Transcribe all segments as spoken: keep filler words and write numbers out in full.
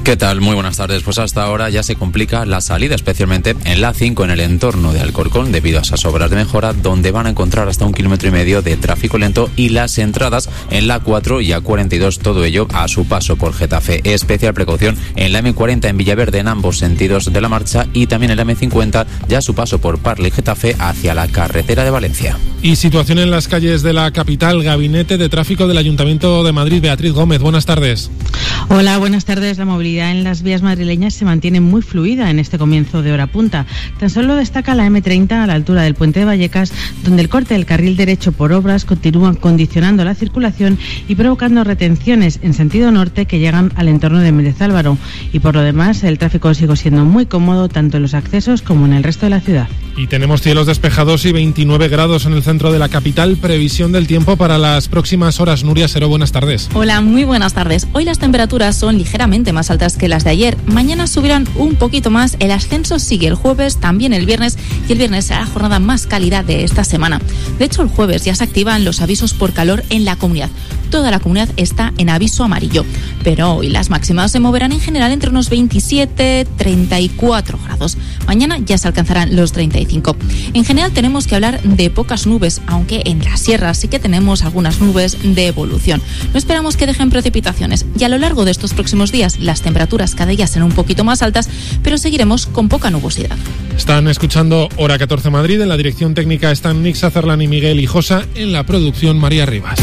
¿Qué tal? Muy buenas tardes. Pues hasta ahora ya se complica la salida, especialmente en la A cinco, en el entorno de Alcorcón, debido a esas obras de mejora, donde van a encontrar hasta un kilómetro y medio de tráfico lento, y las entradas en la A cuatro y A cuarenta y dos, todo ello a su paso por Getafe. Especial precaución en la eme cuarenta en Villaverde, en ambos sentidos de la marcha, y también en la eme cincuenta, ya a su paso por Parla y Getafe, hacia la carretera de Valencia. Y situación en las calles de la capital. Gabinete de Tráfico del Ayuntamiento de Madrid. Beatriz Gómez, buenas tardes. Hola, buenas tardes. La movilidad en las vías madrileñas se mantiene muy fluida en este comienzo de hora punta. Tan solo destaca la eme treinta a la altura del puente de Vallecas, donde el corte del carril derecho por obras continúa condicionando la circulación y provocando retenciones en sentido norte que llegan al entorno de Méndez Álvaro. Y por lo demás, el tráfico sigue siendo muy cómodo tanto en los accesos como en el resto de la ciudad. Y tenemos cielos despejados y veintinueve grados en el centro de la capital. Previsión del tiempo para las próximas horas. Nuria Seró, buenas tardes. Hola, muy buenas tardes. Hoy las temperaturas son ligeramente más altas que las de ayer. Mañana subirán un poquito más. El ascenso sigue el jueves, también el viernes, y el viernes será la jornada más cálida de esta semana. De hecho, el jueves ya se activan los avisos por calor en la comunidad. Toda la comunidad está en aviso amarillo. Pero hoy las máximas se moverán en general entre unos veintisiete, treinta y cuatro grados. Mañana ya se alcanzarán los treinta y cinco. En general tenemos que hablar de pocas nubes, aunque en la sierra sí que tenemos algunas nubes de evolución. No esperamos que dejen precipitaciones, y a lo largo de estos próximos días las temperaturas cada día serán un poquito más altas, pero seguiremos con poca nubosidad. Están escuchando Hora catorce Madrid. En la dirección técnica están Nick Sazerlan y Miguel Hijosa. En la producción, María Rivas.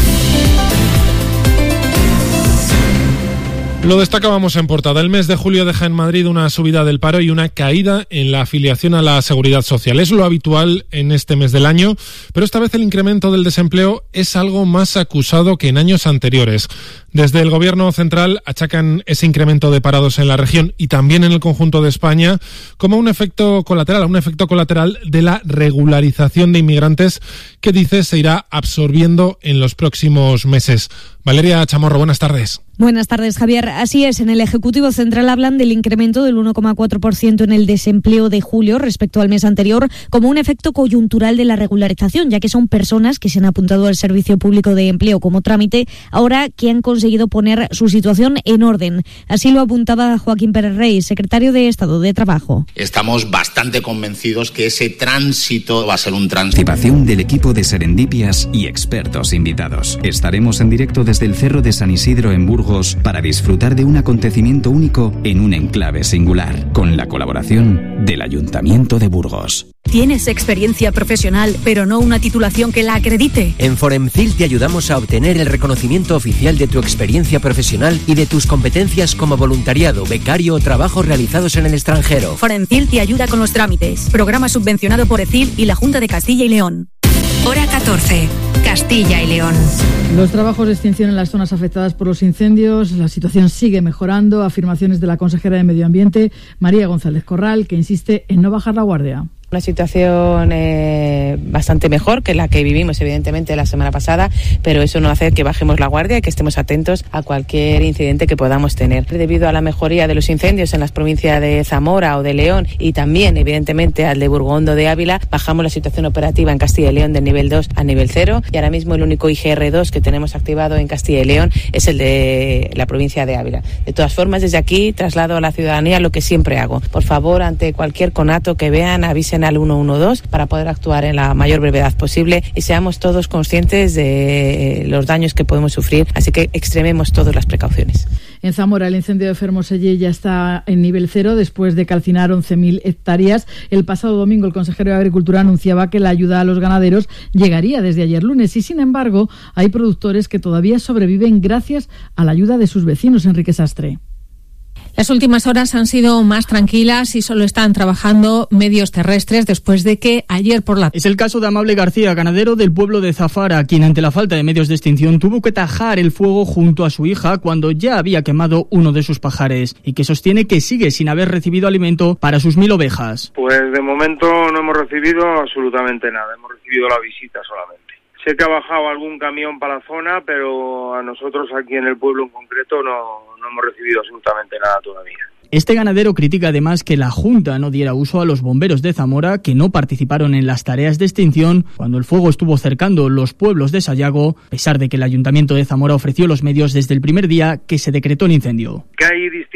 Lo destacábamos en portada. El mes de julio deja en Madrid una subida del paro y una caída en la afiliación a la Seguridad Social. Es lo habitual en este mes del año, pero esta vez el incremento del desempleo es algo más acusado que en años anteriores. Desde el Gobierno central achacan ese incremento de parados en la región y también en el conjunto de España como un efecto colateral, un efecto colateral de la regularización de inmigrantes que, dice, se irá absorbiendo en los próximos meses. Valeria Chamorro, buenas tardes. Buenas tardes, Javier. Así es, en el Ejecutivo Central hablan del incremento del uno coma cuatro por ciento en el desempleo de julio respecto al mes anterior como un efecto coyuntural de la regularización, ya que son personas que se han apuntado al Servicio Público de Empleo como trámite, ahora que han conseguido poner su situación en orden. Así lo apuntaba Joaquín Pérez Rey, secretario de Estado de Trabajo. Estamos bastante convencidos que ese tránsito va a ser un tránsito. Participación del equipo de Serendipias y expertos invitados. Estaremos en directo desde el Cerro de San Isidro en Burgos para disfrutar de un acontecimiento único en un enclave singular, con la colaboración del Ayuntamiento de Burgos. ¿Tienes experiencia profesional, pero no una titulación que la acredite? En Foremcil te ayudamos a obtener el reconocimiento oficial de tu experiencia profesional y de tus competencias como voluntariado, becario o trabajos realizados en el extranjero. Foremcil te ayuda con los trámites. Programa subvencionado por ECIL y la Junta de Castilla y León. Hora catorce. Castilla y León. Los trabajos de extinción en las zonas afectadas por los incendios, la situación sigue mejorando. Afirmaciones de la consejera de Medio Ambiente, María González Corral, que insiste en no bajar la guardia. Una situación eh, bastante mejor que la que vivimos, evidentemente, la semana pasada, pero eso no hace que bajemos la guardia y que estemos atentos a cualquier incidente que podamos tener. Debido a la mejoría de los incendios en las provincias de Zamora o de León y también, evidentemente, al de Burgondo de Ávila, bajamos la situación operativa en Castilla y León del nivel dos a nivel cero, y ahora mismo el único I G R dos que tenemos activado en Castilla y León es el de la provincia de Ávila. De todas formas, desde aquí traslado a la ciudadanía lo que siempre hago. Por favor, ante cualquier conato que vean, avisen al uno uno dos para poder actuar en la mayor brevedad posible y seamos todos conscientes de los daños que podemos sufrir, así que extrememos todas las precauciones. En Zamora, el incendio de Fermoselle ya está en nivel cero después de calcinar once mil hectáreas. El pasado domingo el consejero de Agricultura anunciaba que la ayuda a los ganaderos llegaría desde ayer lunes y, sin embargo, hay productores que todavía sobreviven gracias a la ayuda de sus vecinos. Enrique Sastre. Las últimas horas han sido más tranquilas y solo están trabajando medios terrestres después de que ayer por la... Es el caso de Amable García, ganadero del pueblo de Zafara, quien ante la falta de medios de extinción tuvo que tajar el fuego junto a su hija cuando ya había quemado uno de sus pajares y que sostiene que sigue sin haber recibido alimento para sus mil ovejas. Pues de momento no hemos recibido absolutamente nada, hemos recibido la visita solamente. Sé que ha bajado algún camión para la zona, pero a nosotros aquí en el pueblo en concreto no, no hemos recibido absolutamente nada todavía. Este ganadero critica además que la Junta no diera uso a los bomberos de Zamora, que no participaron en las tareas de extinción cuando el fuego estuvo cercando los pueblos de Sayago, a pesar de que el Ayuntamiento de Zamora ofreció los medios desde el primer día que se decretó el incendio. Que hay